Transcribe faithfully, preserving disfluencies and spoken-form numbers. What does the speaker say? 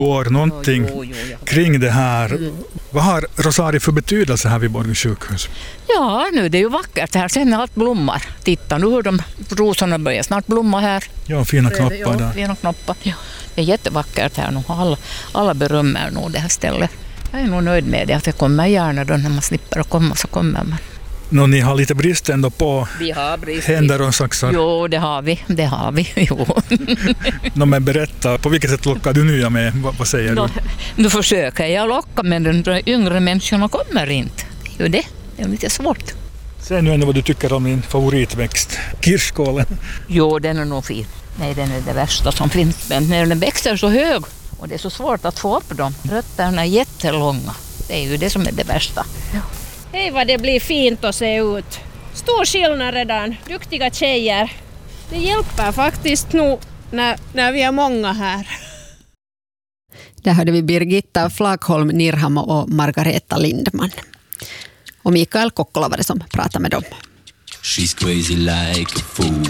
år någonting jo, jo, jo. kring det här. Mm. Vad har Rosario för betydelse här vid Borgå sjukhus? Ja, nu det är ju vackert här. Sen allt blommar. Titta nu hur de rosorna börjar snart blomma här. Ja, fina knoppar ja, där. Fina knoppar. Ja. Det är jättevackert här nu. Alla, alla berömmer nog det här stället. Jag är nog nöjd med det. Att jag kommer gärna då när man slipper att komma så kommer man. Nå, ni har lite brist ändå på Vi har brist. händer och saxar. Jo, det har vi. Det har vi. Jo. Nå, men berätta, på vilket sätt lockar du nya med? Vad, vad säger Nå, du? nu försöker jag locka, men de yngre människorna kommer inte. Det är ju det. Det är lite svårt. Säg nu ändå vad du tycker om din favoritväxt, kirskålen. Jo, den är nog fin. Nej, den är det värsta som finns. Men när den växer så hög och det är så svårt att få upp dem. Rötterna är jättelånga. Det är ju det som är det värsta. Ja. Hej vad det blir fint att se ut. Stor skillnad redan. Duktiga tjejer. Det hjälper faktiskt nog när, när vi är många här. Där hörde vi Birgitta Flagholm Nirham och Margareta Lindman. Och Mikael Kokkola var det som pratade med dem. She's crazy like a fool.